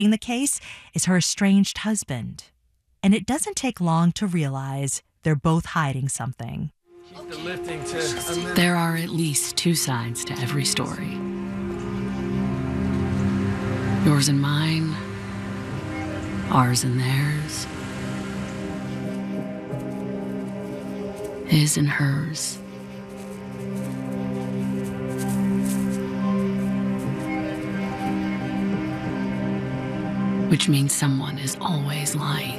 the case is her estranged husband. And it doesn't take long to realize they're both hiding something. There are at least two sides to every story. Yours and mine, ours and theirs, his and hers. Which means someone is always lying.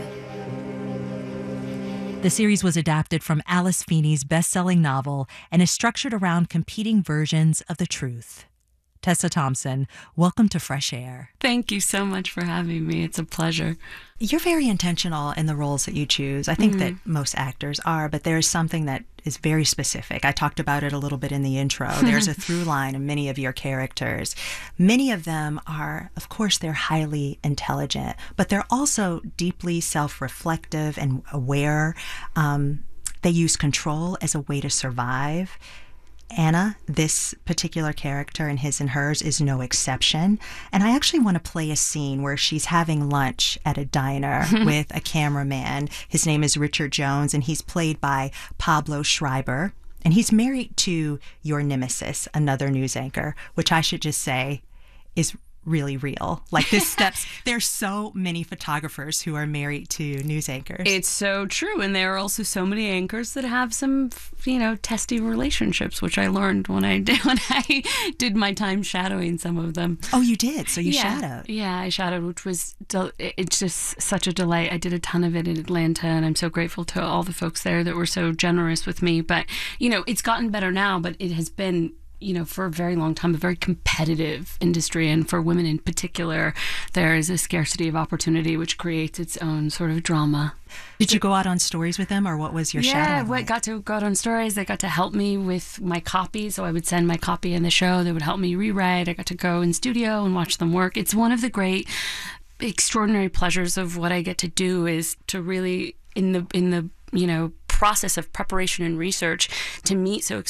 The series was adapted from Alice Feeney's best-selling novel and is structured around competing versions of the truth. Tessa Thompson, welcome to Fresh Air. Thank you so much for having me. It's a pleasure. You're very intentional in the roles that you choose. I think that most actors are, but there's something that is very specific. I talked about it a little bit in the intro. There's a through line in many of your characters. Many of them are, of course, they're highly intelligent, but they're also deeply self-reflective and aware. They use control as a way to survive. Anna, this particular character in His and Hers, is no exception. And I actually want to play a scene where she's having lunch at a diner with a cameraman. His name is Richard Jones, and he's played by Pablo Schreiber. And he's married to your nemesis, another news anchor, which I should just say is really real. Like there's so many photographers who are married to news anchors. It's so true. And there are also so many anchors that have some, testy relationships, which I learned when I did my time shadowing some of them. Oh, you did? So you shadowed? Yeah, I shadowed, which was, it's just such a delight. I did a ton of it in Atlanta, and I'm so grateful to all the folks there that were so generous with me. But, it's gotten better now, but it has been, for a very long time, a very competitive industry. And for women in particular, there is a scarcity of opportunity, which creates its own sort of drama. Did you go out on stories with them, or what was your shadow? Yeah, I got to go out on stories. They got to help me with my copy. So I would send my copy in the show. They would help me rewrite. I got to go in studio and watch them work. It's one of the great, extraordinary pleasures of what I get to do is to really, in the process of preparation and research, to meet so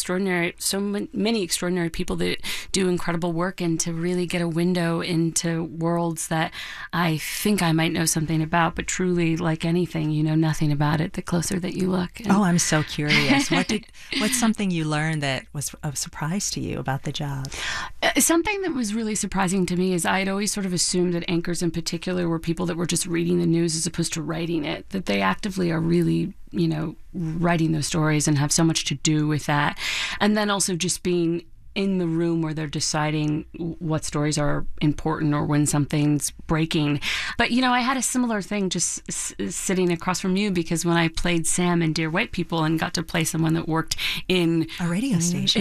many extraordinary people that do incredible work, and to really get a window into worlds that I think I might know something about, but truly, like anything, you know nothing about it the closer that you look. And I'm so curious. What's something you learned that was a surprise to you about the job? Something that was really surprising to me is I had always sort of assumed that anchors in particular were people that were just reading the news as opposed to writing it, that they actively are really writing those stories and have so much to do with that. And then also just being in the room where they're deciding what stories are important or when something's breaking. But, I had a similar thing just sitting across from you, because when I played Sam in Dear White People and got to play someone that worked in a radio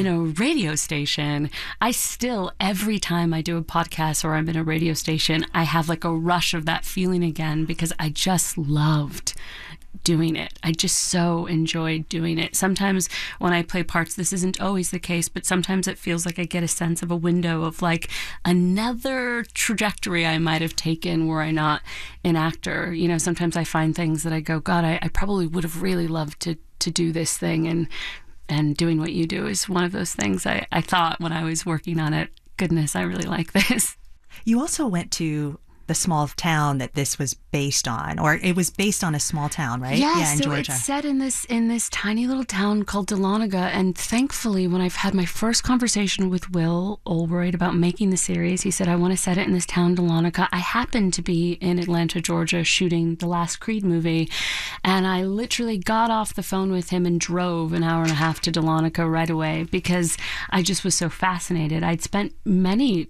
station, I still, every time I do a podcast or I'm in a radio station, I have like a rush of that feeling again, because I just loved doing it. I just so enjoyed doing it. Sometimes when I play parts, this isn't always the case, but sometimes it feels like I get a sense of a window of like another trajectory I might have taken were I not an actor. Sometimes I find things that I go, God, I probably would have really loved to do this thing. And doing what you do is one of those things I thought when I was working on it, goodness, I really like this. You also went to the small town that this was based on, or it was based on a small town, right? Yeah, in so Georgia. It's set in this tiny little town called Dahlonega, and thankfully, when I've had my first conversation with Will Albright about making the series, he said, I want to set it in this town, Dahlonega. I happened to be in Atlanta, Georgia, shooting the last Creed movie, and I literally got off the phone with him and drove an hour and a half to Dahlonega right away, because I just was so fascinated. I'd spent many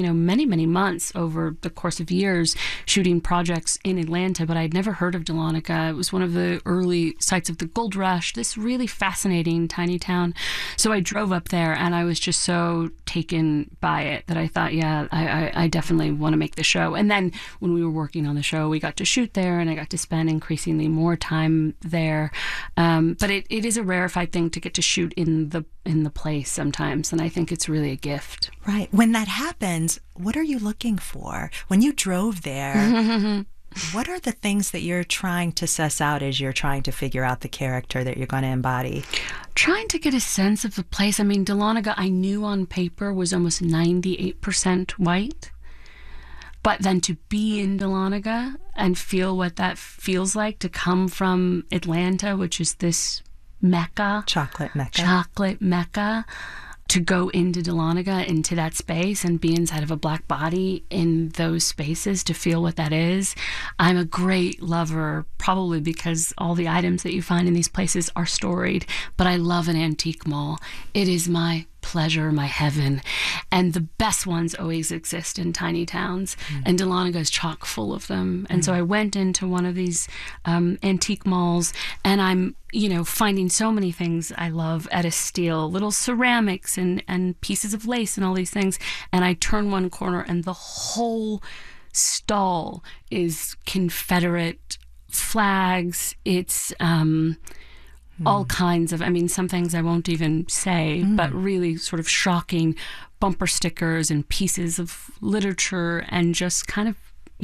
months over the course of years shooting projects in Atlanta, but I'd never heard of Dahlonega. It was one of the early sites of the gold rush, this really fascinating tiny town. So I drove up there, and I was just so taken by it that I thought, I definitely want to make the show. And then when we were working on the show, we got to shoot there, and I got to spend increasingly more time there. But it is a rarefied thing to get to shoot in the place sometimes, and I think it's really a gift. Right. When that happens, what are you looking for? When you drove there, what are the things that you're trying to suss out as you're trying to figure out the character that you're going to embody? Trying to get a sense of the place. I mean, Dahlonega, I knew on paper was almost 98% white. But then to be in Dahlonega and feel what that feels like, to come from Atlanta, which is this Mecca. Chocolate Mecca. To go into Dahlonega, into that space, and be inside of a Black body in those spaces, to feel what that is. I'm a great lover, probably because all the items that you find in these places are storied, but I love an antique mall. It is my pleasure, my heaven. And the best ones always exist in tiny towns, and Dahlonega is chock full of them. And so I went into one of these antique malls, and I'm finding so many things I love at a steal, little ceramics and pieces of lace and all these things. And I turn one corner and the whole stall is Confederate flags. It's all kinds of, some things I won't even say, but really sort of shocking bumper stickers and pieces of literature, and just kind of,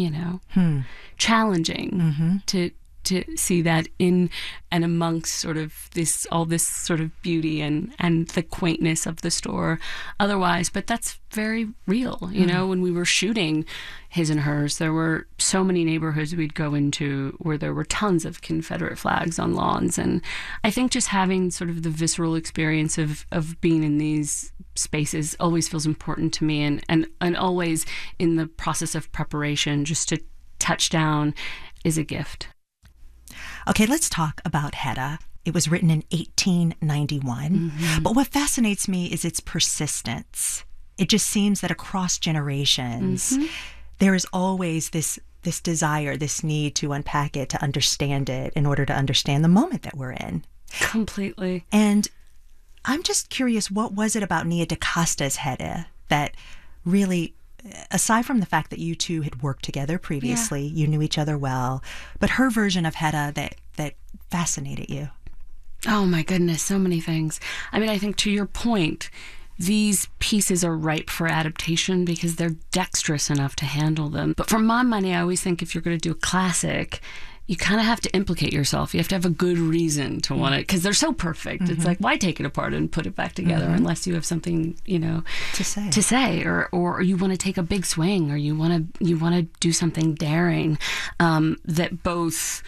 challenging to see that in and amongst sort of all this sort of beauty and the quaintness of the store otherwise. But that's very real. When we were shooting His and Hers, there were so many neighborhoods we'd go into where there were tons of Confederate flags on lawns. And I think just having sort of the visceral experience of being in these spaces always feels important to me, and always in the process of preparation, just to touch down is a gift. Okay, let's talk about Hedda. It was written in 1891, but what fascinates me is its persistence. It just seems that across generations, there is always this desire, this need to unpack it, to understand it, in order to understand the moment that we're in. Completely. And I'm just curious, what was it about Nia DaCosta's Hedda that really, aside from the fact that you two had worked together previously, you knew each other well, but her version of Hedda that fascinated you? Oh my goodness, so many things. I think to your point, these pieces are ripe for adaptation because they're dexterous enough to handle them. But for my money, I always think if you're going to do a classic, you kind of have to implicate yourself. You have to have a good reason to want it, because they're so perfect. It's like, why take it apart and put it back together unless you have something, to say, or you want to take a big swing, or you want to do something daring that both,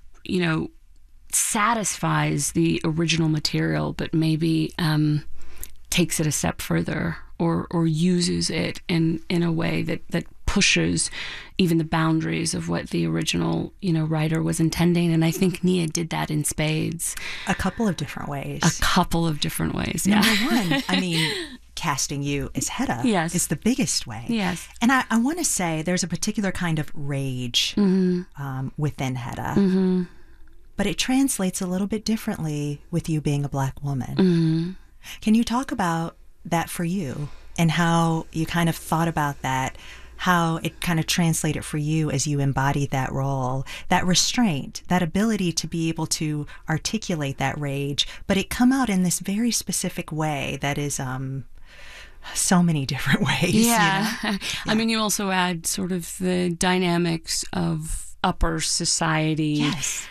satisfies the original material, but maybe takes it a step further, or uses it in a way that pushes even the boundaries of what the original, writer was intending. And I think Nia did that in spades. A couple of different ways. Yeah. Number one, casting you as Hedda is the biggest way. Yes. And I want to say there's a particular kind of rage within Hedda, but it translates a little bit differently with you being a Black woman. Can you talk about that for you, and how you kind of thought about that, how it kind of translated for you as you embodied that role, that restraint, that ability to be able to articulate that rage, but it come out in this very specific way that is so many different ways. Yeah. You also add sort of the dynamics of upper society,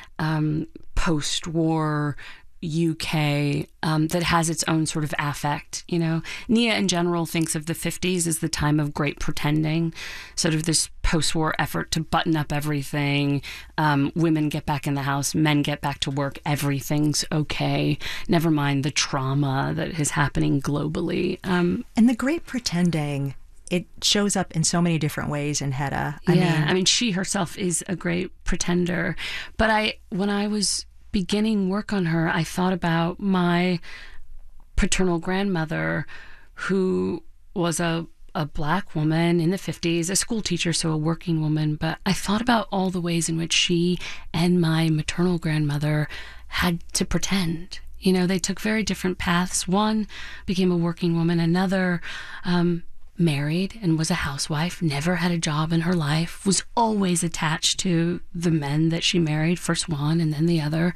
post-war UK, that has its own sort of affect. Nia in general thinks of the 50s as the time of great pretending, sort of this post-war effort to button up everything. Women get back in the house, men get back to work, everything's okay. Never mind the trauma that is happening globally. And the great pretending, it shows up in so many different ways in Hedda. I mean, she herself is a great pretender. But when I was beginning work on her, I thought about my paternal grandmother, who was a Black woman in the 50s, a school teacher, so a working woman. But I thought about all the ways in which she and my maternal grandmother had to pretend. They took very different paths. One became a working woman, another married and was a housewife, never had a job in her life, was always attached to the men that she married, first one and then the other.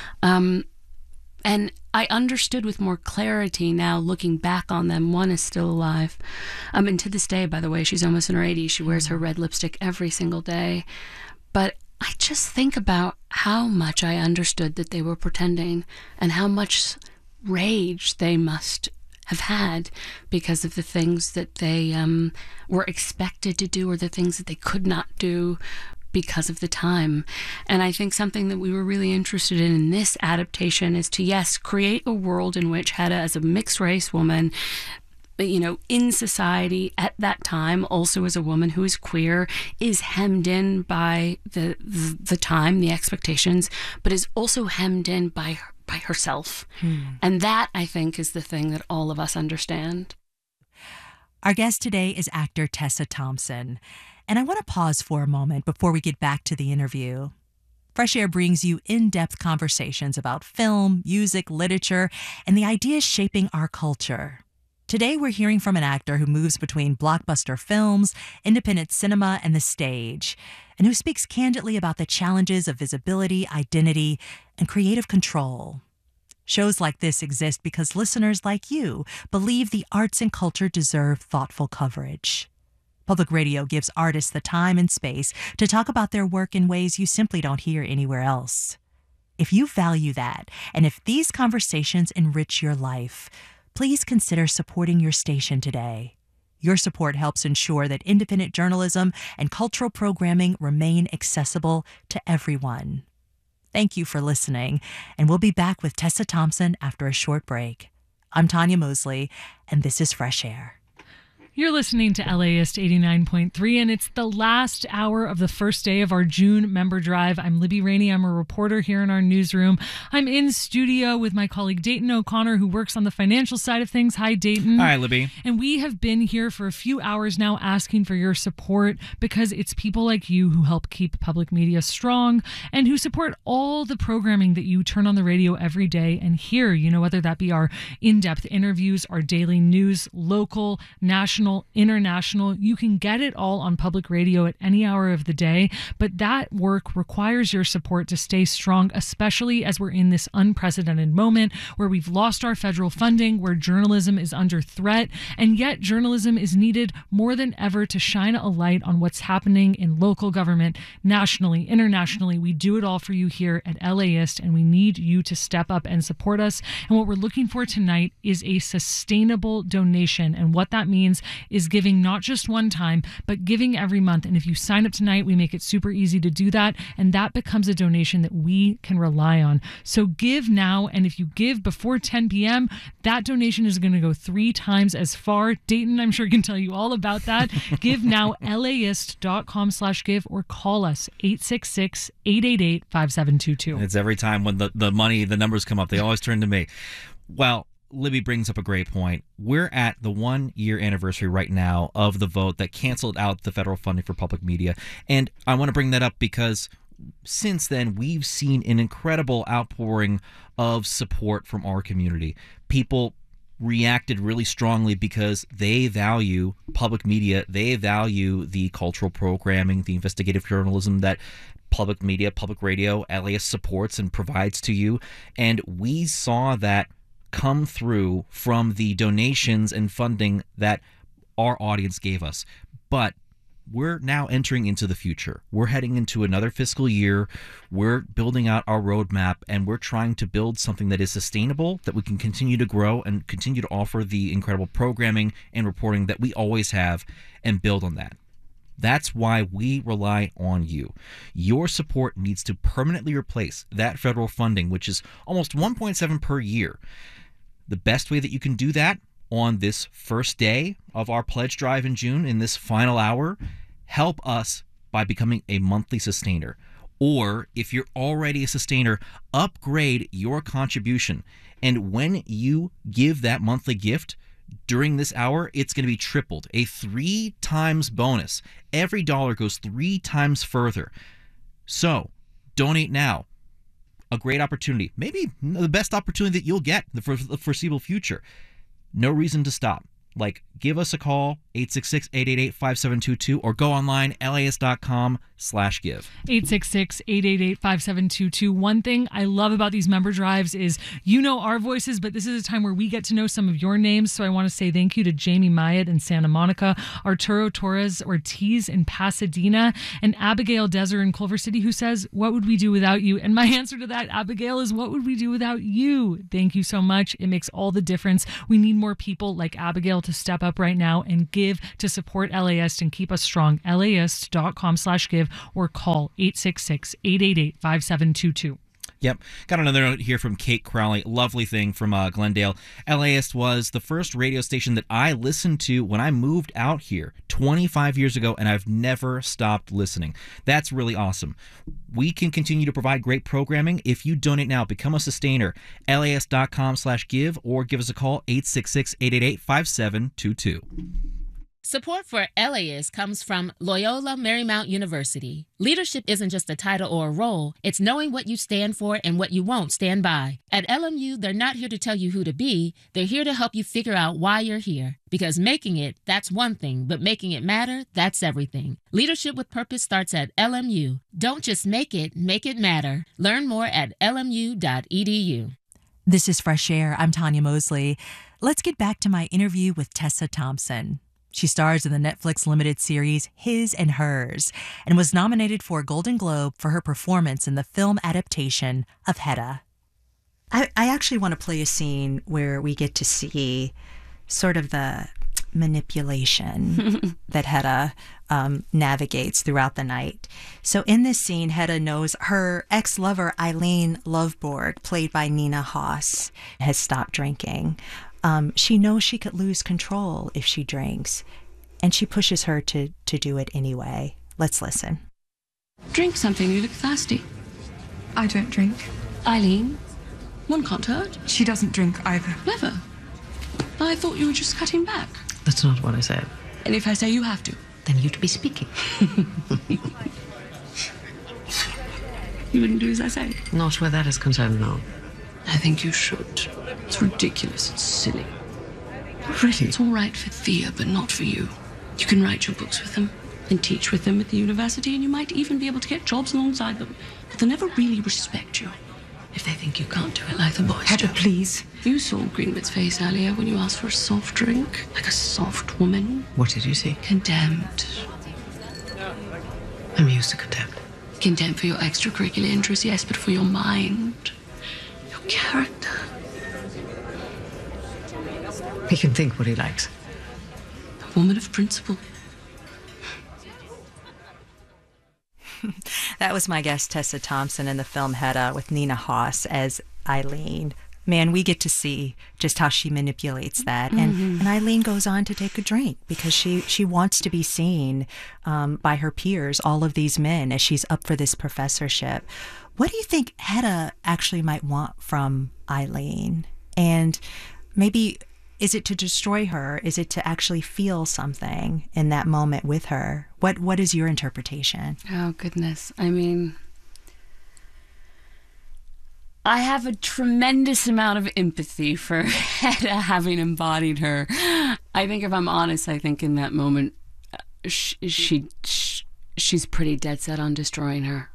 And I understood with more clarity now, looking back on them. One is still alive. And to this day, by the way, she's almost in her 80s. She wears her red lipstick every single day. But I just think about how much I understood that they were pretending, and how much rage they must have had because of the things that they were expected to do or the things that they could not do because of the time. And I think something that we were really interested in this adaptation is to, yes, create a world in which Hedda, as a mixed race woman, in society at that time, also as a woman who is queer, is hemmed in by the time, the expectations, but is also hemmed in by herself. And that, I think, is the thing that all of us understand. Our guest today is actor Tessa Thompson. And I want to pause for a moment before we get back to the interview. Fresh Air brings you in-depth conversations about film, music, literature, and the ideas shaping our culture. Today, we're hearing from an actor who moves between blockbuster films, independent cinema, and the stage, and who speaks candidly about the challenges of visibility, identity, and creative control. Shows like this exist because listeners like you believe the arts and culture deserve thoughtful coverage. Public radio gives artists the time and space to talk about their work in ways you simply don't hear anywhere else. If you value that, and if these conversations enrich your life, please consider supporting your station today. Your support helps ensure that independent journalism and cultural programming remain accessible to everyone. Thank you for listening, and we'll be back with Tessa Thompson after a short break. I'm Tanya Mosley, and this is Fresh Air. You're listening to LAist 89.3, and it's the last hour of the first day of our June member drive. I'm Libby Rainey. I'm a reporter here in our newsroom. I'm in studio with my colleague Dayton O'Connor, who works on the financial side of things. Hi, Dayton. Hi, Libby. And we have been here for a few hours now asking for your support because it's people like you who help keep public media strong and who support all the programming that you turn on the radio every day and hear, whether that be our in-depth interviews, our daily news, local, national, international. You can get it all on public radio at any hour of the day, but that work requires your support to stay strong, especially as we're in this unprecedented moment where we've lost our federal funding, where journalism is under threat, and yet journalism is needed more than ever to shine a light on what's happening in local government, nationally, internationally. We do it all for you here at LAist, and we need you to step up and support us. And what we're looking for tonight is a sustainable donation, and what that means is giving not just one time, but giving every month. And if you sign up tonight, we make it super easy to do that, and that becomes a donation that we can rely on. So give now, and if you give before 10 p.m., that donation is going to go 3 times as far. Dayton, I'm sure, can tell you all about that. Give now, laist.com/give, or call us 866-888-5722. It's every time when the numbers come up, they always turn to me. Well, Libby brings up a great point. We're at the 1-year anniversary right now of the vote that canceled out the federal funding for public media. And I want to bring that up because since then, we've seen an incredible outpouring of support from our community. People reacted really strongly because they value public media. They value the cultural programming, the investigative journalism that public media, public radio, LAist supports and provides to you. And we saw that come through from the donations and funding that our audience gave us. But we're now entering into the future. We're heading into another fiscal year. We're building out our roadmap, and we're trying to build something that is sustainable, that we can continue to grow and continue to offer the incredible programming and reporting that we always have, and build on that. That's why we rely on you. Your support needs to permanently replace that federal funding, which is almost $1.7 per year. The best way that you can do that on this first day of our pledge drive in June, in this final hour, help us by becoming a monthly sustainer. Or if you're already a sustainer, upgrade your contribution. And when you give that monthly gift during this hour, it's going to be tripled, a 3 times bonus. Every dollar goes 3 times further. So donate now. A great opportunity, maybe the best opportunity that you'll get for the foreseeable future. No reason to stop. Give us a call, 866-888-5722, or go online, las.com/give. 866-888-5722. One thing I love about these member drives is our voices, but this is a time where we get to know some of your names. So I want to say thank you to Jamie Myatt in Santa Monica, Arturo Torres Ortiz in Pasadena, and Abigail Deser in Culver City, who says, "What would we do without you?" And my answer to that, Abigail, is what would we do without you? Thank you so much. It makes all the difference. We need more people like Abigail to step up right now and give to support LAist and keep us strong. LAist.com/give or call 866-888-5722. Yep. Got another note here from Kate Crowley. Lovely thing from Glendale. LAist was the first radio station that I listened to when I moved out here 25 years ago, and I've never stopped listening. That's really awesome. We can continue to provide great programming if you donate now. Become a sustainer. LAist.com/give or give us a call, 866-888-5722. Support for LAist comes from Loyola Marymount University. Leadership isn't just a title or a role, it's knowing what you stand for and what you won't stand by. At LMU, they're not here to tell you who to be, they're here to help you figure out why you're here. Because making it, that's one thing, but making it matter, that's everything. Leadership with purpose starts at LMU. Don't just make it matter. Learn more at lmu.edu. This is Fresh Air. I'm Tanya Mosley. Let's get back to my interview with Tessa Thompson. She stars in the Netflix limited series His and Hers and was nominated for a Golden Globe for her performance in the film adaptation of Hedda. I actually want to play a scene where we get to see sort of the manipulation that Hedda navigates throughout the night. So in this scene, Hedda knows her ex-lover, Eileen Loveborg, played by Nina Hoss, has stopped drinking. She knows she could lose control if she drinks, and she pushes her to do it anyway. Let's listen. Drink something, you look thirsty. I don't drink. Eileen, one can't hurt. She doesn't drink either. Clever. I thought you were just cutting back. That's not what I said. And if I say you have to? Then you'd be speaking. You wouldn't do as I say? Not where that is concerned, no. I think you should. It's ridiculous. It's silly. Really? It's all right for Thea, but not for you. You can write your books with them and teach with them at the university, and you might even be able to get jobs alongside them. But they'll never really respect you if they think you can't do it like the boys Hedda, do. please. You saw Greenwood's face earlier when you asked for a soft drink, like a soft woman. What did you see? Condemned. I'm used to contempt. Contempt for your extracurricular interests, yes, but for your mind, your character. He can think what he likes. A woman of principle. That was my guest, Tessa Thompson, in the film Hedda with Nina Hoss as Eileen. Man, we get to see just how she manipulates that. And Eileen goes on to take a drink because she wants to be seen by her peers, all of these men, as she's up for this professorship. What do you think Hedda actually might want from Eileen? And maybe, is it to destroy her? Is it to actually feel something in that moment with her? What is your interpretation? Oh, goodness. I mean, I have a tremendous amount of empathy for Hedda having embodied her. I think, if I'm honest, I think in that moment, she's pretty dead set on destroying her.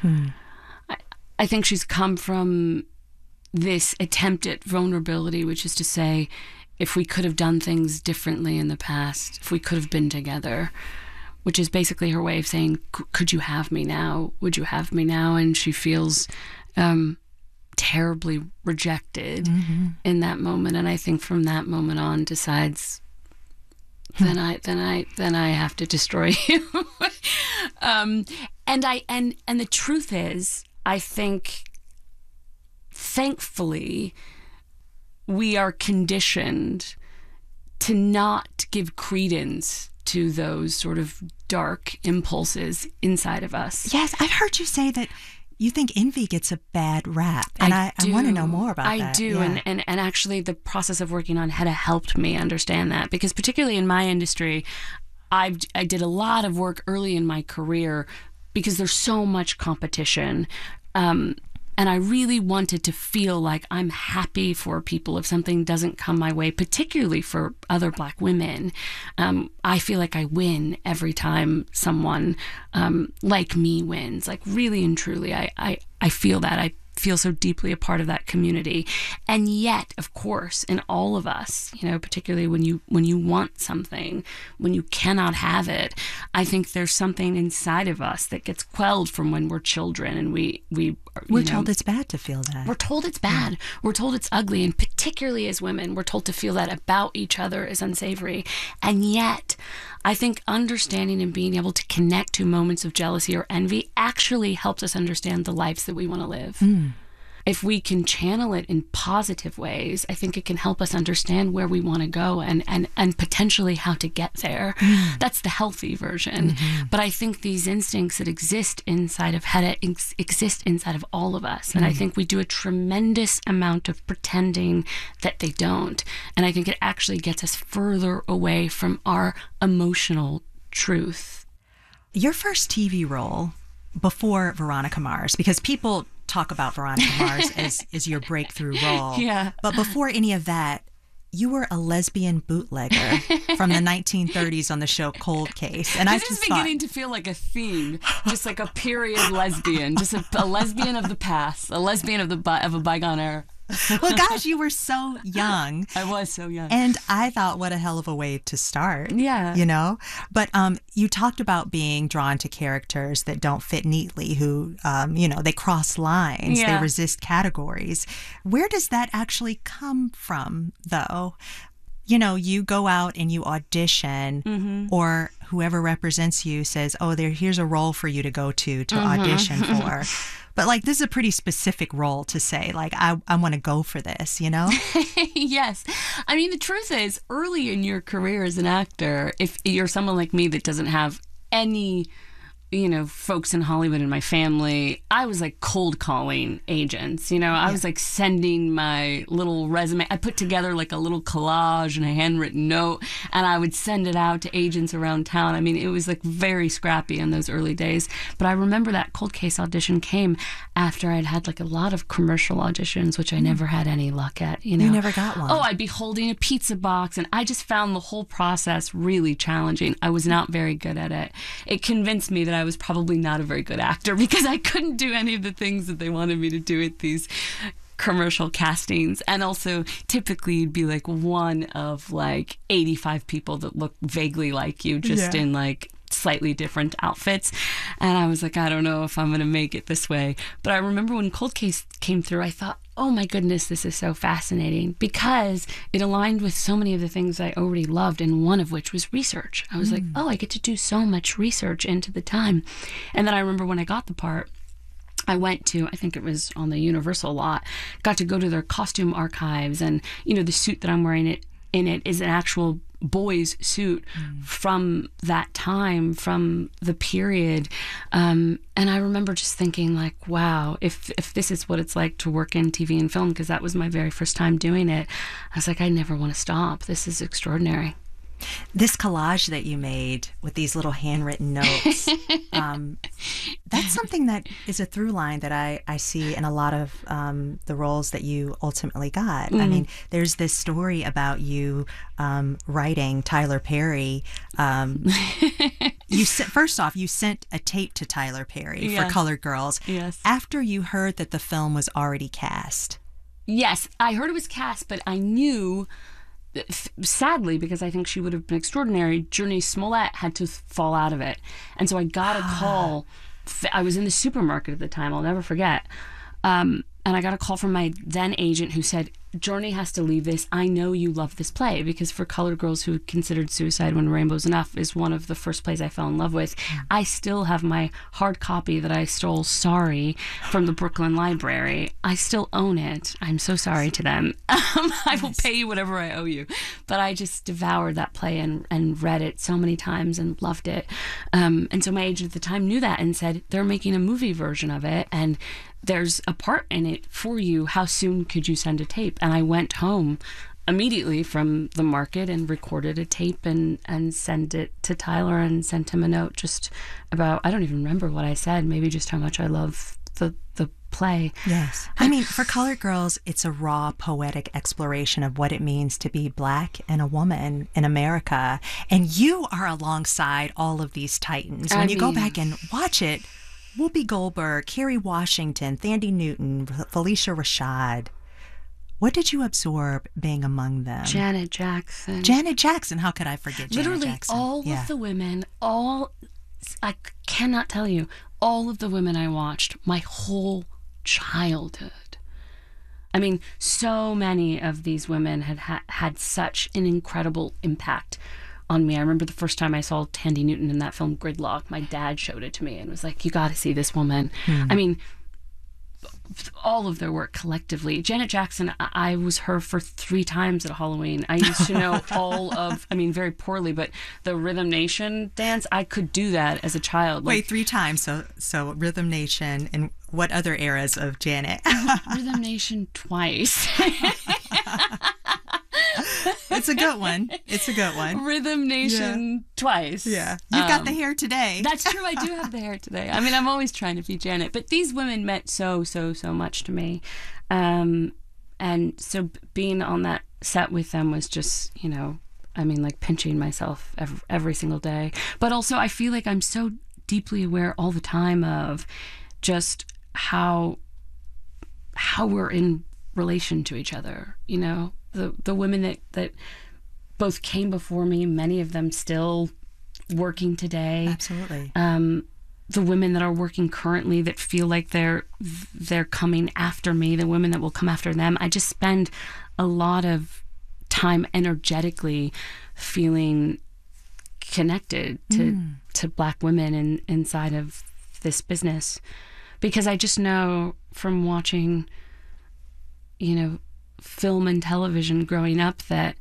I think she's come from this attempt at vulnerability, which is to say, if we could have done things differently in the past, if we could have been together, which is basically her way of saying, could you have me now? Would you have me now? And she feels terribly rejected in that moment. And I think from that moment on decides, then I have to destroy you. And the truth is, I think, thankfully, we are conditioned to not give credence to those sort of dark impulses inside of us. Yes, I've heard you say that you think envy gets a bad rap, and I want to know more about that. I do, yeah. and actually the process of working on Hedda helped me understand that, because particularly in my industry, I did a lot of work early in my career because there's so much competition. And I really wanted to feel like I'm happy for people if something doesn't come my way, particularly for other Black women. I feel like I win every time someone like me wins. Like, really and truly, I feel that. I feel so deeply a part of that community. And yet, of course, in all of us, you know, particularly when you want something, when you cannot have it, I think there's something inside of us that gets quelled from when we're children, and we're told it's bad to feel that. We're told it's bad. We're told it's ugly, and particularly as women, we're told to feel that about each other is unsavory. And yet, I think understanding and being able to connect to moments of jealousy or envy actually helps us understand the lives that we want to live. If we can channel it in positive ways, I think it can help us understand where we want to go and potentially how to get there. That's the healthy version. But I think these instincts that exist inside of Hedda exist inside of all of us. And I think we do a tremendous amount of pretending that they don't. And I think it actually gets us further away from our emotional truth. Your first TV role before Veronica Mars, because people talk about Veronica Mars as your breakthrough role. Yeah. But before any of that, you were a lesbian bootlegger from the 1930s on the show Cold Case. And this is beginning to feel like a theme, just like a period lesbian, just a lesbian of the past, a lesbian of a bygone era. Well, gosh, you were so young. I was so young. And I thought, what a hell of a way to start. Yeah. You know? But you talked about being drawn to characters that don't fit neatly, who, they cross lines, Yeah. they resist categories. Where does that actually come from, though? You know, you go out and you audition, or whoever represents you says, oh, here's a role for you to go to audition for. But, like, this is a pretty specific role to say, like, I want to go for this, you know? Yes. I mean, the truth is, early in your career as an actor, if you're someone like me that doesn't have any, folks in Hollywood in my family, I was like cold calling agents. I was like sending my little resume. I put together like a little collage and a handwritten note, and I would send it out to agents around town. I mean, it was like very scrappy in those early days. But I remember that Cold Case audition came after I'd had like a lot of commercial auditions, which I never had any luck at. You never got one. Oh, I'd be holding a pizza box, and I just found the whole process really challenging. I was not very good at it. It convinced me that I was probably not a very good actor because I couldn't do any of the things that they wanted me to do at these commercial castings. And also, typically you'd be like one of like 85 people that look vaguely like you, just in like slightly different outfits. And I was like, I don't know if I'm going to make it this way. But I remember when Cold Case came through, I thought, oh my goodness, this is so fascinating, because it aligned with so many of the things I already loved, and one of which was research. I was like, oh, I get to do so much research into the time. And then I remember when I got the part, I went to, I think it was on the Universal lot, got to go to their costume archives, and, the suit that I'm wearing in it is an actual boy's suit from that time, from the period. And I remember just thinking like, wow, if this is what it's like to work in TV and film, because that was my very first time doing it, I was like, I never want to stop. This is extraordinary. This collage that you made with these little handwritten notes, that's something that is a through line that I see in a lot of the roles that you ultimately got. I mean, there's this story about you writing Tyler Perry. First off, you sent a tape to Tyler Perry for Colored Girls after you heard that the film was already cast. Yes, I heard it was cast, but I knew... Sadly, because I think she would have been extraordinary, Jurnee Smollett had to fall out of it. And so I got a call. I was in the supermarket at the time, I'll never forget. And I got a call from my then agent who said, Jurnee has to leave this. I know you love this play, because for Colored Girls Who Considered Suicide When Rainbow's Enough is one of the first plays I fell in love with. I still have my hard copy that I stole, sorry, from the Brooklyn Library. I still own it. I'm so sorry to them. I will pay you whatever I owe you. But I just devoured that play and read it so many times and loved it. And so my agent at the time knew that and said, they're making a movie version of it, and there's a part in it for you. How soon could you send a tape? And I went home immediately from the market and recorded a tape and sent it to Tyler and sent him a note just about, I don't even remember what I said, maybe just how much I love the play. Yes. I mean, for Colored Girls, it's a raw, poetic exploration of what it means to be Black and a woman in America. And you are alongside all of these titans. When you go back and watch it, Whoopi Goldberg, Kerry Washington, Thandie Newton, Felicia Rashad. What did you absorb being among them? Janet Jackson. Janet Jackson. How could I forget Janet Literally Jackson? all of the women, I cannot tell you, all of the women I watched my whole childhood. I mean, so many of these women had such an incredible impact on me. I remember the first time I saw Thandie Newton in that film Gridlock, my dad showed it to me and was like, you got to see this woman. I mean, all of their work collectively. Janet Jackson, I was her for 3 times at Halloween. I used to know all of, I mean, very poorly, but the Rhythm Nation dance, I could do that as a child. Wait, 3 times. So Rhythm Nation, and what other eras of Janet? Rhythm Nation twice. It's a good one. It's a good one. Rhythm Nation twice. Yeah. You've got the hair today. That's true. I do have the hair today. I mean, I'm always trying to be Janet. But these women meant so much to me. And so being on that set with them was just, you know, I mean, like pinching myself every single day. But also I feel like I'm so deeply aware all the time of just how we're in relation to each other, you know? The women that both came before me, many of them still working today. Absolutely. The women that are working currently that feel like they're coming after me, the women that will come after them. I just spend a lot of time energetically feeling connected to Black women inside of this business, because I just know from watching, you know, film and television growing up that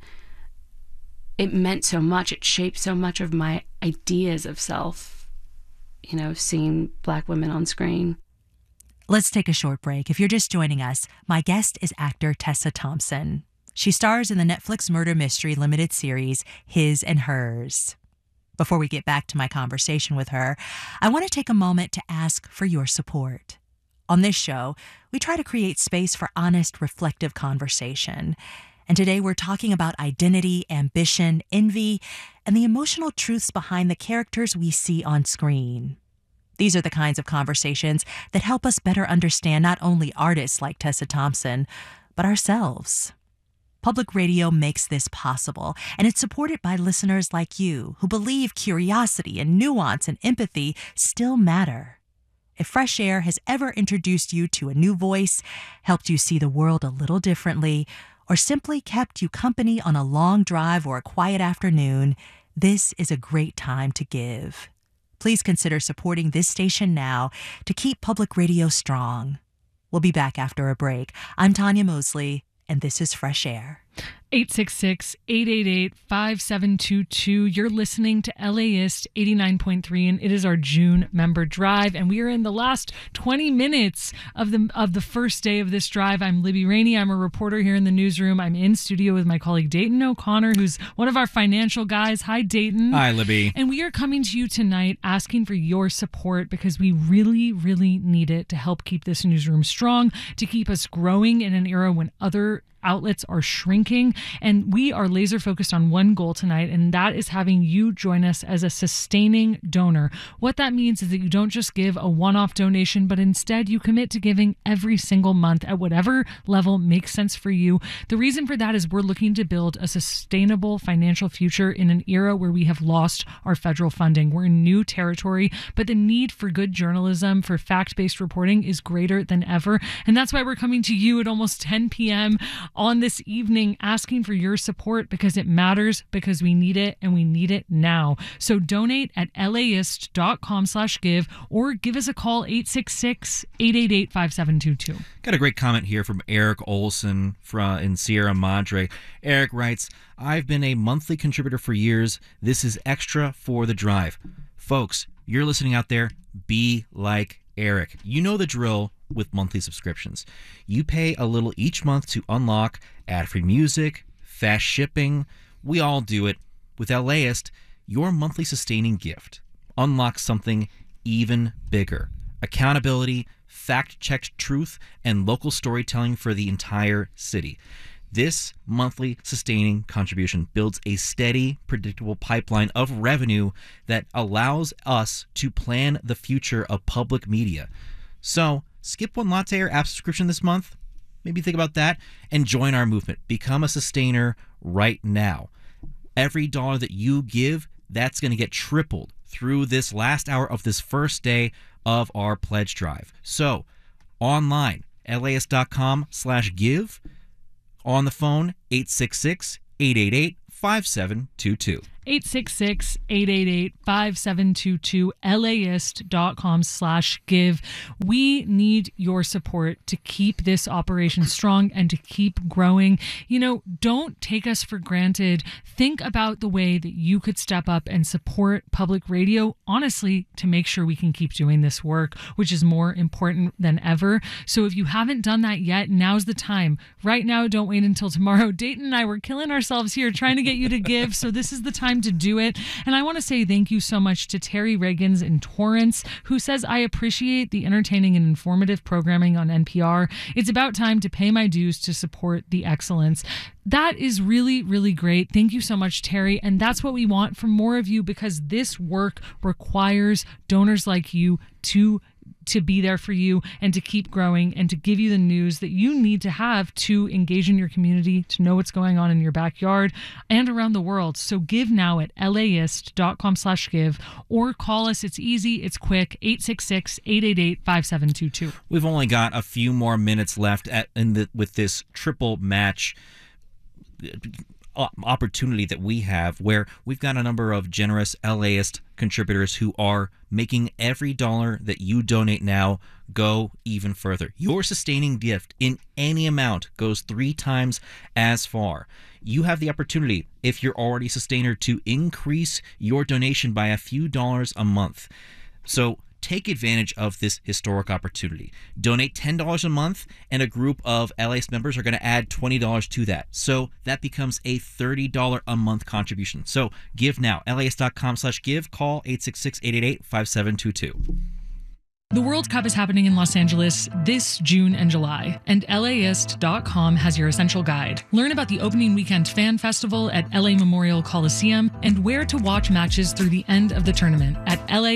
it meant so much. It shaped so much of my ideas of self, you know, seeing Black women on screen. Let's take a short break. If you're just joining us, my guest is actor Tessa Thompson. She stars in the Netflix murder mystery limited series His and Hers. Before we get back to my conversation with her, I want to take a moment to ask for your support. On this show, we try to create space for honest, reflective conversation. And today we're talking about identity, ambition, envy, and the emotional truths behind the characters we see on screen. These are the kinds of conversations that help us better understand not only artists like Tessa Thompson, but ourselves. Public radio makes this possible, and it's supported by listeners like you who believe curiosity and nuance and empathy still matter. If Fresh Air has ever introduced you to a new voice, helped you see the world a little differently, or simply kept you company on a long drive or a quiet afternoon, this is a great time to give. Please consider supporting this station now to keep public radio strong. We'll be back after a break. I'm Tanya Mosley, and this is Fresh Air. 866-888-5722. You're listening to LAist 89.3, and it is our June member drive, and we are in the last 20 minutes of the first day of this drive. I'm Libby Rainey. I'm a reporter here in the newsroom. I'm in studio with my colleague Dayton O'Connor, who's one of our financial guys. Hi, Dayton. Hi, Libby. And we are coming to you tonight asking for your support because we really, really need it to help keep this newsroom strong, to keep us growing in an era when other outlets are shrinking. And we are laser focused on one goal tonight, and that is having you join us as a sustaining donor. What that means is that you don't just give a one-off donation, but instead you commit to giving every single month at whatever level makes sense for you. The reason for that is we're looking to build a sustainable financial future in an era where we have lost our federal funding. We're in new territory, but the need for good journalism, for fact-based reporting is greater than ever. And that's why we're coming to you at almost 10 p.m. on this evening asking for your support, because it matters, because we need it, and we need it now. So donate at laist.com/give or give us a call 866-888-5722. Got a great comment here from Eric Olson in Sierra Madre. Eric writes, I've been a monthly contributor for years. This is extra for the drive. Folks, you're listening out there, be like Eric. You know the drill with monthly subscriptions. You pay a little each month to unlock ad-free music, fast shipping. We all do it. With LAist, your monthly sustaining gift unlocks something even bigger. accountability, fact-checked truth, and local storytelling for the entire city. This monthly sustaining contribution builds a steady, predictable pipeline of revenue that allows us to plan the future of public media. So, skip one latte or app subscription this month. Maybe think about that and join our movement. Become a sustainer right now. Every dollar that you give, that's going to get tripled through this last hour of this first day of our pledge drive. So, online, LAist.com/give. On the phone, 866-888-5722. 866-888-5722, LAist.com/give. We need your support to keep this operation strong and to keep growing. You know, don't take us for granted. Think about the way that you could step up and support public radio, honestly, to make sure we can keep doing this work, which is more important than ever. So if you haven't done that yet, now's the time. Right now, don't wait until tomorrow. Dayton and I were killing ourselves here trying to get you to give, so this is the time to do it. And I want to say thank you so much to Terry Reagans in Torrance, who says, I appreciate the entertaining and informative programming on NPR. It's about time to pay my dues to support the excellence. That is really, really great. Thank you so much, Terry. And that's what we want from more of you, because this work requires donors like you to be there for you and to keep growing and to give you the news that you need to have to engage in your community, to know what's going on in your backyard and around the world. So give now at laist.com/give or call us. It's easy. It's quick. 866-888-5722. We've only got a few more minutes left with this triple match opportunity that we have, where we've got a number of generous LAist contributors who are making every dollar that you donate now go even further. Your sustaining gift in any amount goes 3 times as far. You have the opportunity, if you're already a sustainer, to increase your donation by a few dollars a month. So take advantage of this historic opportunity. Donate $10 a month, and a group of LAist members are going to add $20 to that. So that becomes a $30 a month contribution. So give now. LAist.com/give. Call 866-888-5722. The World Cup is happening in Los Angeles this June and July, and LAist.com has your essential guide. Learn about the opening weekend fan festival at LA Memorial Coliseum and where to watch matches through the end of the tournament at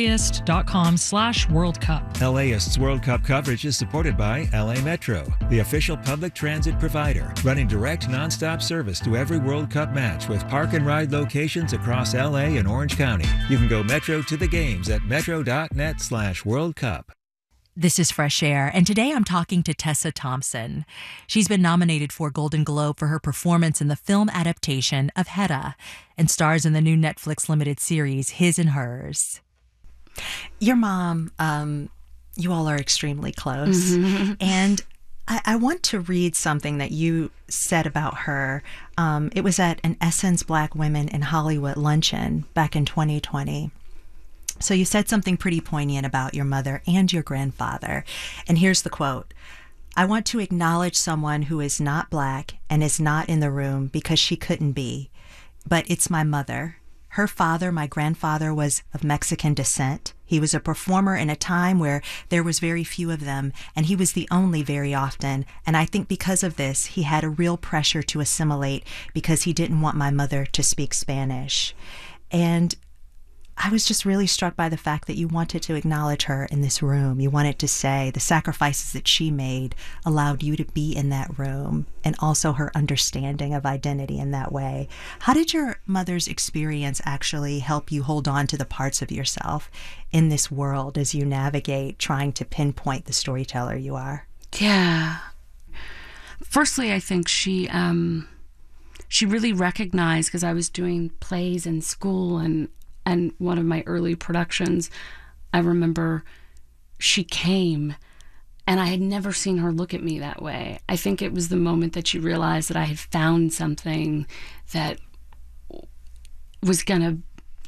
LAist.com/World Cup. LAist's World Cup coverage is supported by LA Metro, the official public transit provider, running direct nonstop service to every World Cup match with park and ride locations across LA and Orange County. You can go Metro to the games at metro.net/World Cup. This is Fresh Air, and today I'm talking to Tessa Thompson. She's been nominated for Golden Globe for her performance in the film adaptation of Hedda and stars in the new Netflix limited series His and Hers. Your mom, you all are extremely close. Mm-hmm. And I want to read something that you said about her. It was at an Essence Black Women in Hollywood luncheon back in 2020. So you said something pretty poignant about your mother and your grandfather. And here's the quote. I want to acknowledge someone who is not Black and is not in the room because she couldn't be. But it's my mother. Her father, my grandfather, was of Mexican descent. He was a performer in a time where there was very few of them, and he was the only very often. And I think because of this, he had a real pressure to assimilate because he didn't want my mother to speak Spanish. And I was just really struck by the fact that you wanted to acknowledge her in this room. You wanted to say the sacrifices that she made allowed you to be in that room, and also her understanding of identity in that way. How did your mother's experience actually help you hold on to the parts of yourself in this world as you navigate trying to pinpoint the storyteller you are? Yeah. Firstly, I think she really recognized, because I was doing plays in school, and one of my early productions, I remember she came and I had never seen her look at me that way. I think it was the moment that she realized that I had found something that was going to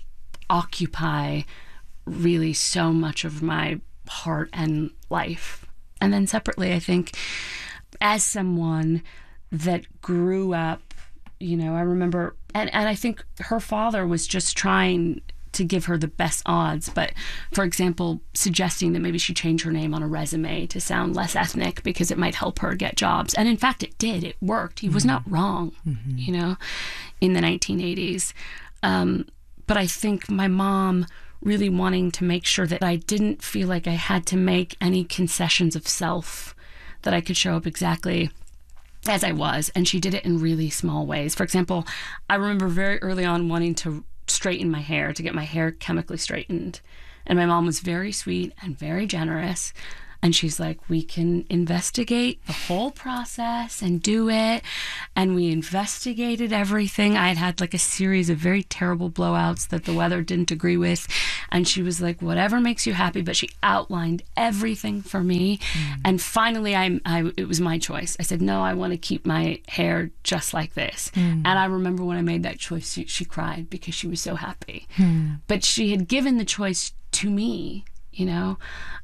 occupy really so much of my heart and life. And then separately, I think as someone that grew up, you know, I remember, and I think her father was just trying to give her the best odds. But for example, suggesting that maybe she change her name on a resume to sound less ethnic because it might help her get jobs. And in fact, it did. It worked. He was not wrong, you know, in the 1980s. But I think my mom really wanting to make sure that I didn't feel like I had to make any concessions of self, that I could show up exactly as I was. And she did it in really small ways. For example, I remember very early on wanting to straighten my hair, to get my hair chemically straightened. And my mom was very sweet and very generous. And she's like, we can investigate the whole process and do it. And we investigated everything. I had like a series of very terrible blowouts that the weather didn't agree with. And she was like, whatever makes you happy. But she outlined everything for me. And finally, it was my choice. I said, no, I want to keep my hair just like this. And I remember when I made that choice, she cried because she was so happy. But she had given the choice to me, you know.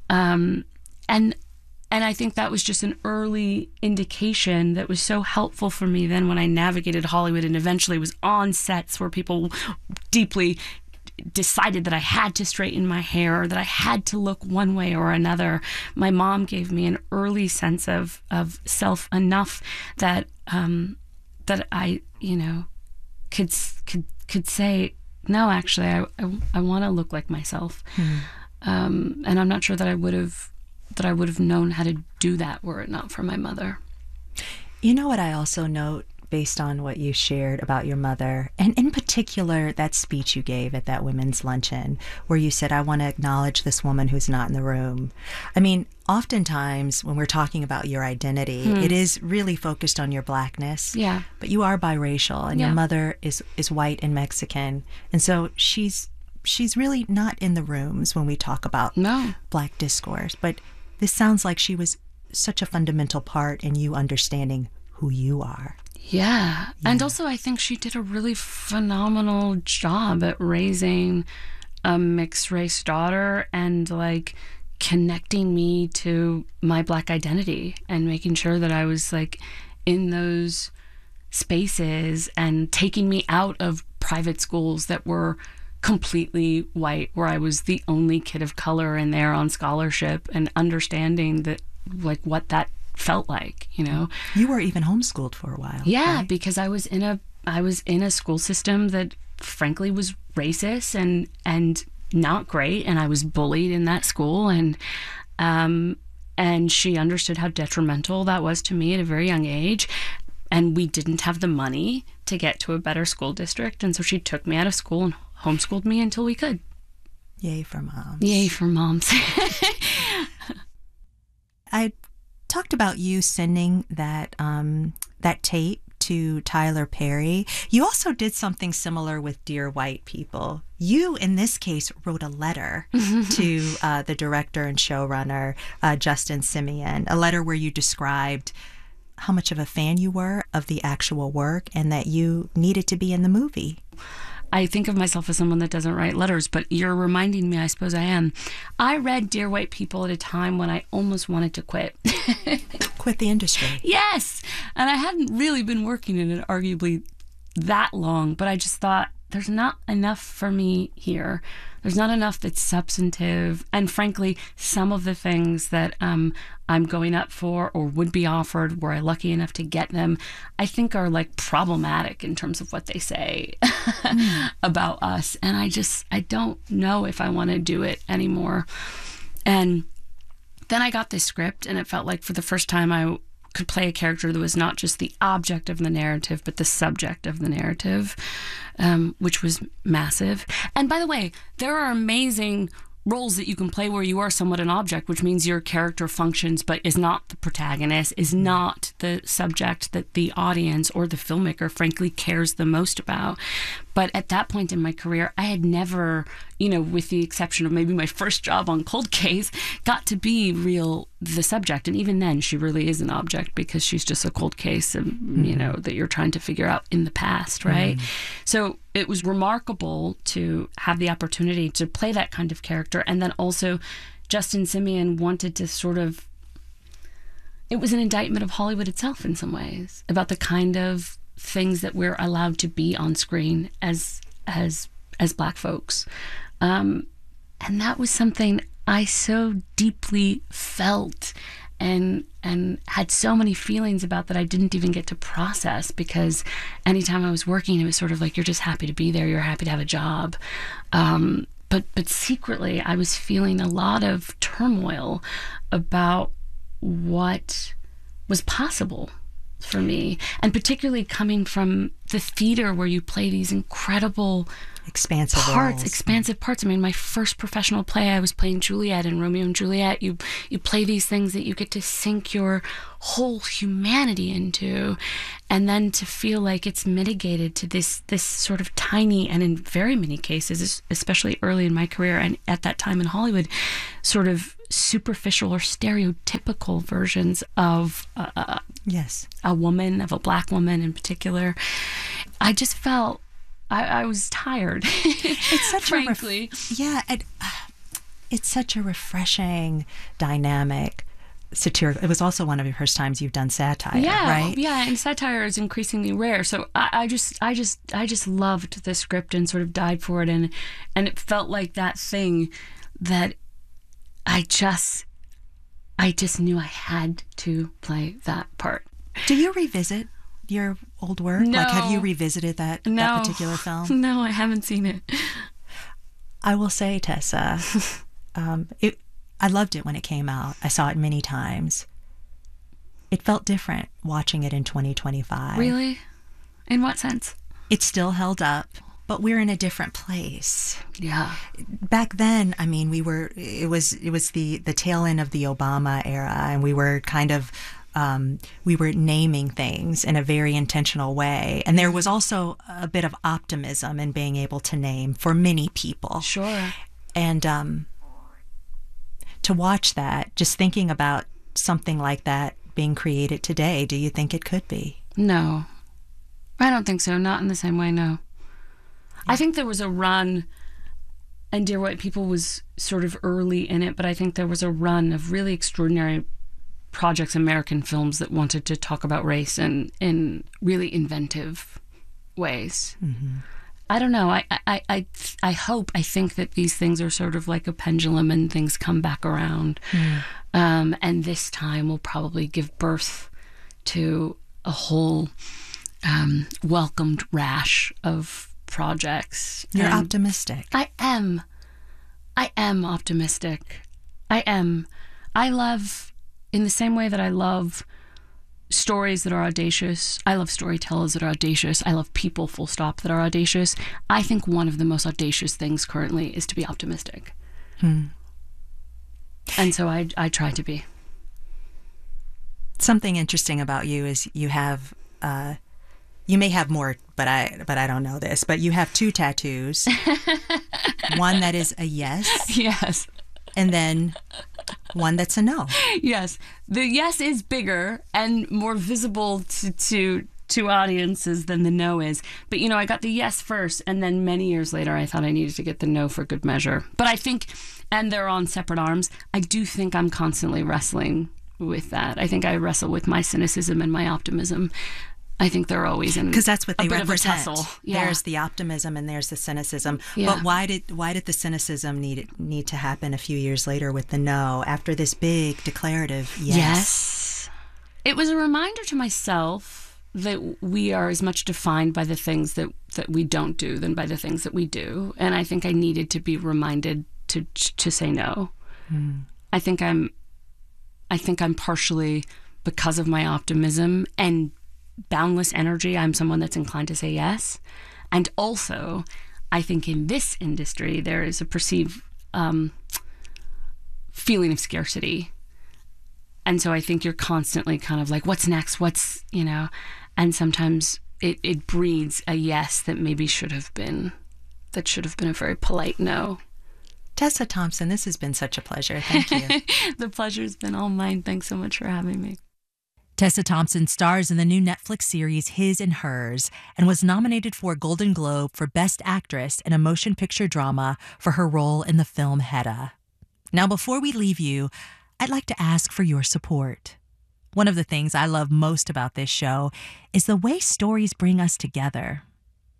And I think that was just an early indication that was so helpful for me then when I navigated Hollywood and eventually was on sets where people deeply decided that I had to straighten my hair or that I had to look one way or another. My mom gave me an early sense of self enough that that I, you know, could say, no, actually, I want to look like myself. And I'm not sure that I would have known how to do that were it not for my mother. You know what I also note based on what you shared about your mother, and in particular that speech you gave at that women's luncheon where you said, I want to acknowledge this woman who's not in the room. I mean, oftentimes when we're talking about your identity, it is really focused on your blackness. Yeah. But you are biracial, and your mother is white and Mexican. And so she's really not in the rooms when we talk about black discourse. But this sounds like she was such a fundamental part in you understanding who you are. Yeah. And also I think she did a really phenomenal job at raising a mixed race daughter and like connecting me to my black identity and making sure that I was like in those spaces and taking me out of private schools that were completely white, where I was the only kid of color in there on scholarship, and understanding that like what that felt like, you know. You were even homeschooled for a while. Yeah, right? Because I was in a school system that frankly was racist and not great, and I was bullied in that school, and she understood how detrimental that was to me at a very young age. And we didn't have the money to get to a better school district, and so she took me out of school and homeschooled me until we could. Yay for moms. Yay for moms. I talked about you sending that tape to Tyler Perry. You also did something similar with Dear White People. You, in this case, wrote a letter to the director and showrunner, Justin Simien, a letter where you described how much of a fan you were of the actual work and that you needed to be in the movie. I think of myself as someone that doesn't write letters, but you're reminding me, I suppose I am. I read Dear White People at a time when I almost wanted to quit. Quit the industry. Yes! And I hadn't really been working in it arguably that long, but I just thought, there's not enough for me here. There's not enough that's substantive. And frankly, some of the things that I'm going up for or would be offered, were I lucky enough to get them, I think are like problematic in terms of what they say about us. And I don't know if I want to do it anymore. And then I got this script, and it felt like for the first time I could play a character that was not just the object of the narrative, but the subject of the narrative, which was massive. And by the way, there are amazing roles that you can play where you are somewhat an object, which means your character functions but is not the protagonist, is not the subject that the audience or the filmmaker frankly cares the most about. But at that point in my career, I had never, you know, with the exception of maybe my first job on Cold Case, got to be the subject. And even then, she really is an object because she's just a cold case, and you know, that you're trying to figure out in the past, right? So it was remarkable to have the opportunity to play that kind of character. And then also, Justin Simien wanted to sort of, it was an indictment of Hollywood itself in some ways, about the kind of things that we're allowed to be on screen as as Black folks. And that was something I so deeply felt and had so many feelings about that I didn't even get to process, because anytime I was working, it was sort of like, you're just happy to be there. You're happy to have a job. But secretly, I was feeling a lot of turmoil about what was possible for me, and particularly coming from the theater where you play these incredible expansive parts. I mean, my first professional play, I was playing Juliet in Romeo and Juliet. You play these things that you get to sink your whole humanity into, and then to feel like it's mitigated to this sort of tiny, and in very many cases, especially early in my career and at that time in Hollywood, sort of superficial or stereotypical versions of a woman, of a Black woman in particular. I just felt I was tired. It's such frankly. It's such a refreshing dynamic satirical. It was also one of your first times you've done satire, right? Yeah, and satire is increasingly rare. So I just loved the script and sort of died for it, and it felt like that thing that I just knew I had to play that part. Do you revisit your old work? No. Like, have you revisited that particular film? No, I haven't seen it. I will say, Tessa, I loved it when it came out. I saw it many times. It felt different watching it in 2025. Really? In what sense? It still held up, but we're in a different place. Yeah. Back then, I mean, it was the tail end of the Obama era, and we were kind of we were naming things in a very intentional way. And there was also a bit of optimism in being able to name for many people. Sure. And to watch that, just thinking about something like that being created today, do you think it could be? No. I don't think so. Not in the same way, no. I think there was a run, and Dear White People was sort of early in it, but I think there was a run of really extraordinary projects, American films, that wanted to talk about race in really inventive ways. Mm-hmm. I don't know. I hope, I think that these things are sort of like a pendulum and things come back around. Mm. And this time will probably give birth to a whole welcomed rash of projects. You're optimistic. I am optimistic. I am. I love, in the same way that I love stories that are audacious, I love storytellers that are audacious, I love people, full stop, that are audacious. I think one of the most audacious things currently is to be optimistic. And so I try to be. Something interesting about you is you have, you may have more, but I don't know this, but you have 2 tattoos. One that is a yes. Yes. And then one that's a no. Yes. The yes is bigger and more visible to audiences than the no is. But, you know, I got the yes first, and then many years later, I thought I needed to get the no for good measure. But I think, and they're on separate arms, I do think I'm constantly wrestling with that. I think I wrestle with my cynicism and my optimism. I think they're always in, because that's what they represent. Yeah. There's the optimism and there's the cynicism. Yeah. But why did the cynicism need to happen a few years later with the no, after this big declarative yes? Yes. It was a reminder to myself that we are as much defined by the things that we don't do than by the things that we do. And I think I needed to be reminded to say no. I think I'm partially, because of my optimism and boundless energy, I'm someone that's inclined to say yes. And also, I think in this industry, there is a perceived feeling of scarcity. And so I think you're constantly kind of like, what's next? And sometimes it breeds a yes that maybe should have been a very polite no. Tessa Thompson, this has been such a pleasure. Thank you. The pleasure's been all mine. Thanks so much for having me. Tessa Thompson stars in the new Netflix series His and Hers and was nominated for a Golden Globe for Best Actress in a Motion Picture Drama for her role in the film Hedda. Now, before we leave you, I'd like to ask for your support. One of the things I love most about this show is the way stories bring us together.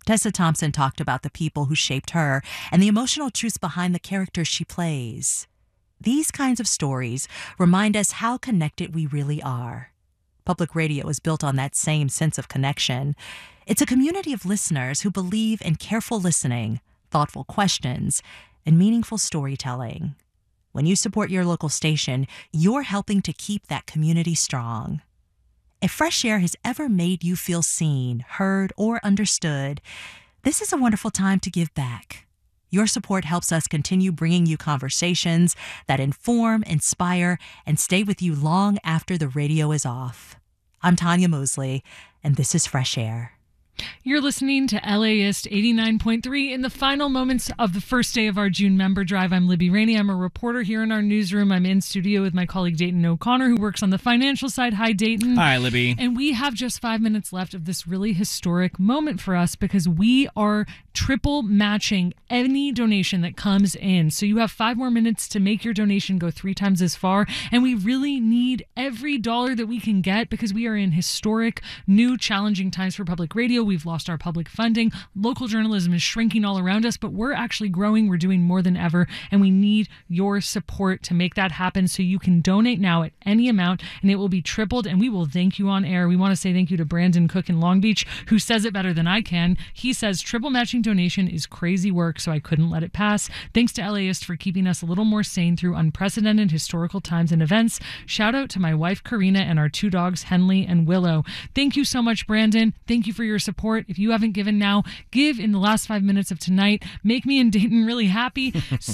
Tessa Thompson talked about the people who shaped her and the emotional truths behind the characters she plays. These kinds of stories remind us how connected we really are. Public radio is built on that same sense of connection. It's a community of listeners who believe in careful listening, thoughtful questions, and meaningful storytelling. When you support your local station, you're helping to keep that community strong. If Fresh Air has ever made you feel seen, heard, or understood, this is a wonderful time to give back. Your support helps us continue bringing you conversations that inform, inspire, and stay with you long after the radio is off. I'm Tanya Mosley, and this is Fresh Air. You're listening to LAist 89.3 in the final moments of the first day of our June member drive. I'm Libby Rainey. I'm a reporter here in our newsroom. I'm in studio with my colleague Dayton O'Connor, who works on the financial side. Hi, Dayton. Hi, Libby. And we have just 5 minutes left of this really historic moment for us because we are triple matching any donation that comes in. So you have 5 more minutes to make your donation go 3 times as far. And we really need every dollar that we can get because we are in historic, new, challenging times for public radio. We've lost our public funding. Local journalism is shrinking all around us, but we're actually growing. We're doing more than ever, and we need your support to make that happen. So you can donate now at any amount, and it will be tripled, and we will thank you on air. We want to say thank you to Brandon Cook in Long Beach, who says it better than I can. He says, triple matching donation is crazy work, so I couldn't let it pass. Thanks to LAist for keeping us a little more sane through unprecedented historical times and events. Shout out to my wife, Karina, and our 2 dogs, Henley and Willow. Thank you so much, Brandon. Thank you for your support. If you haven't given now, give in the last 5 minutes of tonight. Make me and Dayton really happy.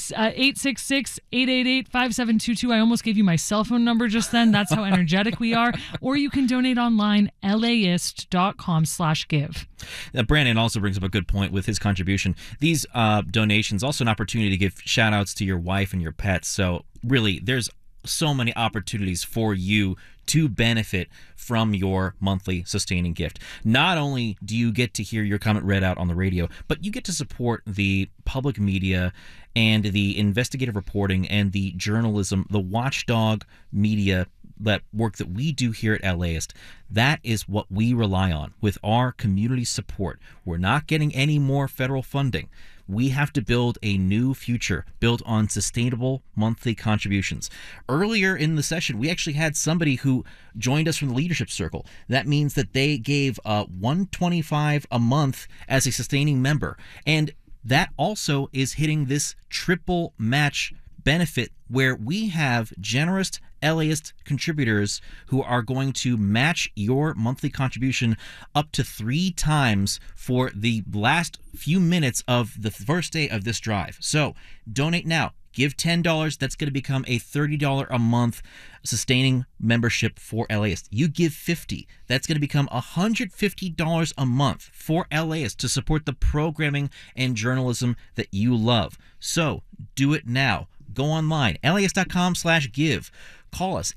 866-888-5722. I almost gave you my cell phone number just then. That's how energetic we are. Or you can donate online, laist.com/give. Brandon also brings up a good point with his contribution. These donations, also an opportunity to give shout outs to your wife and your pets. So really, there's so many opportunities for you to benefit from your monthly sustaining gift. Not only do you get to hear your comment read out on the radio, but you get to support the public media and the investigative reporting and the journalism, the watchdog media, that work that we do here at LAist. That is what we rely on with our community support. We're not getting any more federal funding. We have to build a new future built on sustainable monthly contributions. Earlier in the session, we actually had somebody who joined us from the leadership circle. That means that they gave $125 a month as a sustaining member. And that also is hitting this triple match benefit where we have generous LAist contributors who are going to match your monthly contribution up to 3 times for the last few minutes of the first day of this drive. So donate now. Give $10. That's going to become a $30 a month sustaining membership for LAist. You give $50. That's going to become $150 a month for LAist to support the programming and journalism that you love. So do it now. Go online, laist.com/give. Call us,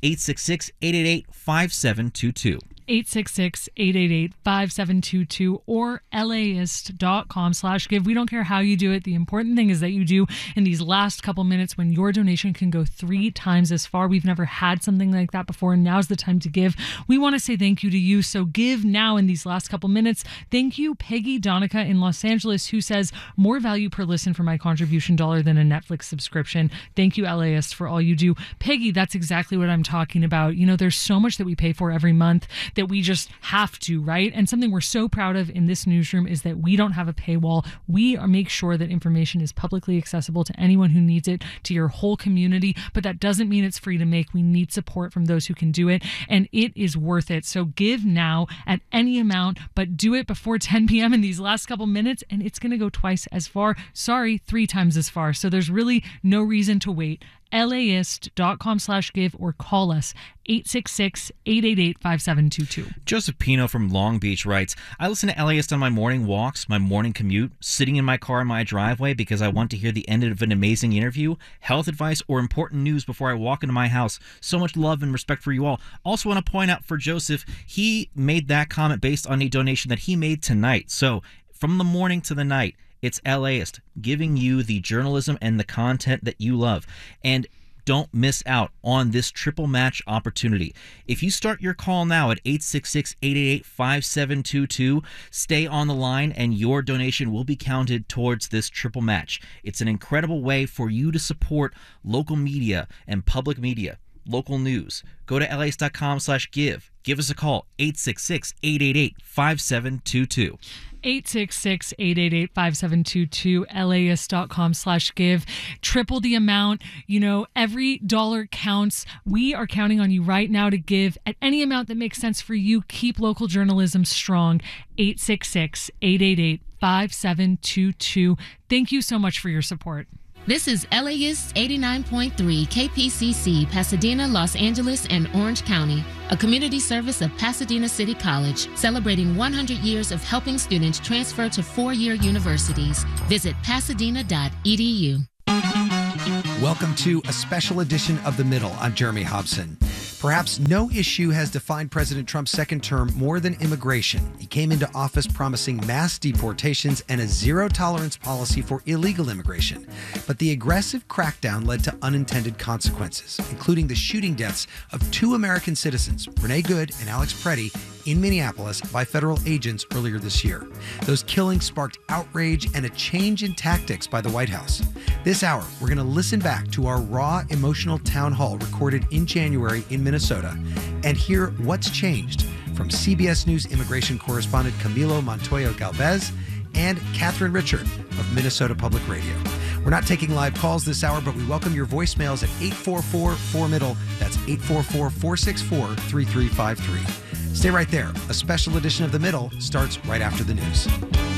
866-888-5722. 866-888-5722 or laist.com/give. We don't care how you do it. The important thing is that you do in these last couple minutes when your donation can go 3 times as far. We've never had something like that before, and now's the time to give. We want to say thank you to you, so give now in these last couple minutes. Thank you, Peggy Donica in Los Angeles, who says, more value per listen for my contribution dollar than a Netflix subscription. Thank you, LAist, for all you do. Peggy, that's exactly what I'm talking about. You know, there's so much that we pay for every month that we just have to, right? And something we're so proud of in this newsroom is that we don't have a paywall. We make sure that information is publicly accessible to anyone who needs it, to your whole community, but that doesn't mean it's free to make. We need support from those who can do it, and it is worth it. So give now at any amount, but do it before 10 p.m. in these last couple minutes, and it's going to go twice as far. Sorry, 3 times as far. So there's really no reason to wait. laist.com/give or call us 866-888-5722. Joseph Pino from Long Beach writes, I listen to LAist on my morning walks, my morning commute, sitting in my car in my driveway because I want to hear the end of an amazing interview, health advice, or important news before I walk into my house. So much love and respect for you all. Also want to point out for Joseph, he made that comment based on a donation that he made tonight. So from the morning to the night, it's LAist giving you the journalism and the content that you love. And Don't miss out on this triple match opportunity. If you start your call now at 866-888-5722, stay on the line and your donation will be counted towards this triple match. It's an incredible way for you to support local media and public media, local news. Go to LAist.com/give. Give us a call, 866-888-5722. 866-888-5722, LAist.com/give. Triple the amount. You know, every dollar counts. We are counting on you right now to give at any amount that makes sense for you. Keep local journalism strong. 866-888-5722. Thank you so much for your support. This is LAist 89.3 KPCC, Pasadena, Los Angeles, and Orange County, a community service of Pasadena City College, celebrating 100 years of helping students transfer to four-year universities. Visit pasadena.edu. Welcome to a special edition of The Middle. I'm Jeremy Hobson. Perhaps no issue has defined President Trump's second term more than immigration. He came into office promising mass deportations and a zero-tolerance policy for illegal immigration. But the aggressive crackdown led to unintended consequences, including the shooting deaths of two American citizens, Renee Good and Alex Preddy, in Minneapolis by federal agents earlier this year. Those killings sparked outrage and a change in tactics by the White House. This hour, we're going to listen back to our raw, emotional town hall recorded in January in Minnesota and hear what's changed from CBS News immigration correspondent Camilo Montoya Galvez and Catherine Richard of Minnesota Public Radio. We're not taking live calls this hour, but we welcome your voicemails at 844-4MIDDLE. That's 844-464-3353. Stay right there. A special edition of The Middle starts right after the news.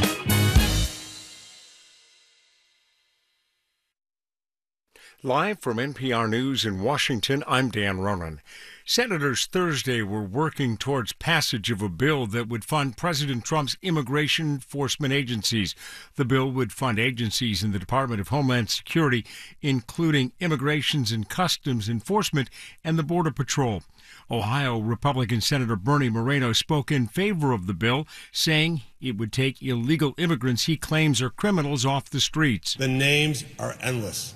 Live from NPR News in Washington, I'm Dan Ronan. Senators Thursday were working towards passage of a bill that would fund President Trump's immigration enforcement agencies. The bill would fund agencies in the Department of Homeland Security, including Immigrations and Customs Enforcement and the Border Patrol. Ohio Republican Senator Bernie Moreno spoke in favor of the bill, saying it would take illegal immigrants he claims are criminals off the streets. The names are endless.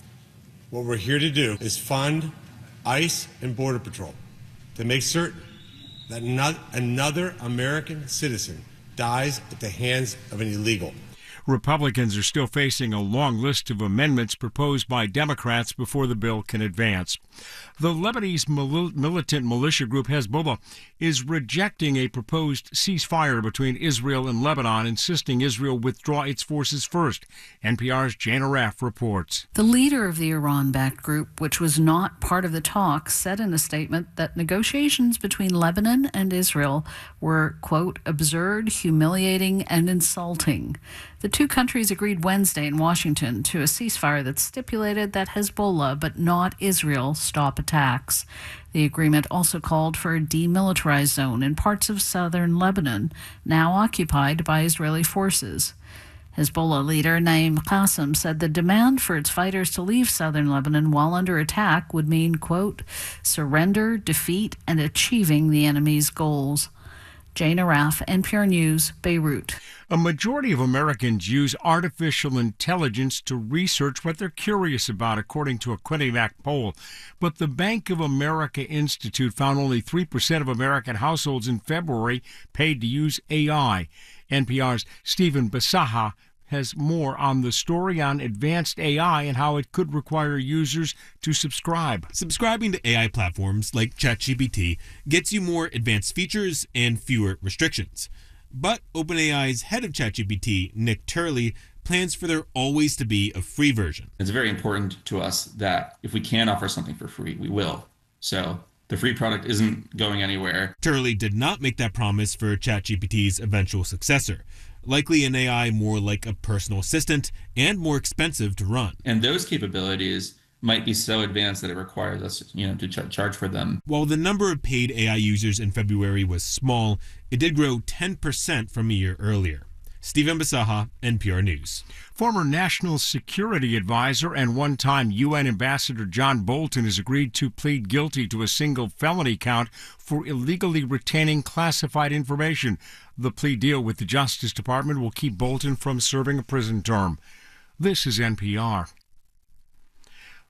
What we're here to do is fund ICE and Border Patrol to make certain that not another American citizen dies at the hands of an illegal. Republicans are still facing a long list of amendments proposed by Democrats before the bill can advance. The Lebanese militant militia group Hezbollah is rejecting a proposed ceasefire between Israel and Lebanon, insisting Israel withdraw its forces first. NPR's Jana Raff reports. The leader of the Iran-backed group, which was not part of the talks, said in a statement that negotiations between Lebanon and Israel were, quote, absurd, humiliating, and insulting. The two countries agreed Wednesday in Washington to a ceasefire that stipulated that Hezbollah, but not Israel, stop attacks. The agreement also called for a demilitarized zone in parts of southern Lebanon, now occupied by Israeli forces. Hezbollah leader Naim Qassem said the demand for its fighters to leave southern Lebanon while under attack would mean, quote, surrender, defeat, and achieving the enemy's goals. Jana Raff, NPR News, Beirut. A majority of Americans use artificial intelligence to research what they're curious about, according to a Quinnipiac poll. But the Bank of America Institute found only 3% of American households in February paid to use AI. NPR's Stephen Bisaha has more on the story on advanced AI and how it could require users to subscribe. Subscribing to AI platforms like ChatGPT gets you more advanced features and fewer restrictions. But OpenAI's head of ChatGPT, Nick Turley, plans for there always to be a free version. It's very important to us that if we can offer something for free, we will. So the free product isn't going anywhere. Turley did not make that promise for ChatGPT's eventual successor. Likely an AI more like a personal assistant and more expensive to run. And those capabilities might be so advanced that it requires us, to charge for them. While the number of paid AI users in February was small, it did grow 10% from a year earlier. Stephen Bisaha, NPR News. Former National Security Advisor and one-time UN Ambassador John Bolton has agreed to plead guilty to a single felony count for illegally retaining classified information. The plea deal with the Justice Department will keep Bolton from serving a prison term. This is NPR.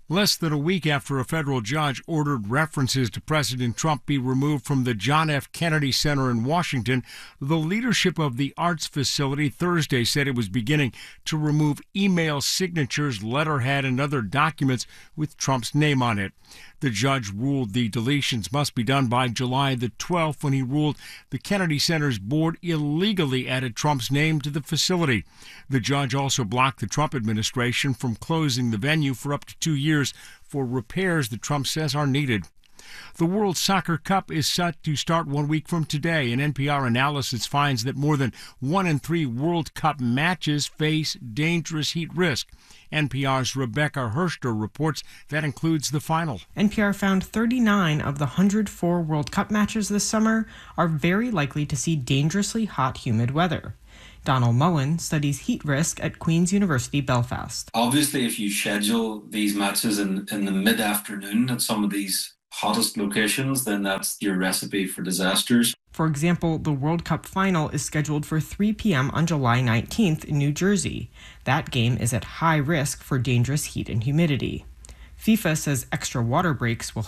Less than a week after a federal judge ordered references to President Trump be removed from the John F. Kennedy Center in Washington, the leadership of the arts facility Thursday said it was beginning to remove email signatures, letterhead, and other documents with Trump's name on it. The judge ruled the deletions must be done by July the 12th when he ruled the Kennedy Center's board illegally added Trump's name to the facility. The judge also blocked the Trump administration from closing the venue for up to 2 years for repairs that Trump says are needed. The World Soccer Cup is set to start 1 week from today. An NPR analysis finds that more than 1 in 3 World Cup matches face dangerous heat risk. NPR's Rebecca Hershter reports that includes the final. NPR found 39 of the 104 World Cup matches this summer are very likely to see dangerously hot, humid weather. Donald Moen studies heat risk at Queen's University, Belfast. Obviously, if you schedule these matches in the mid-afternoon at some of these hottest locations, then that's your recipe for disasters. For example, the World Cup final is scheduled for 3 p.m. on July 19th in New Jersey. That game is at high risk for dangerous heat and humidity. FIFA says extra water breaks will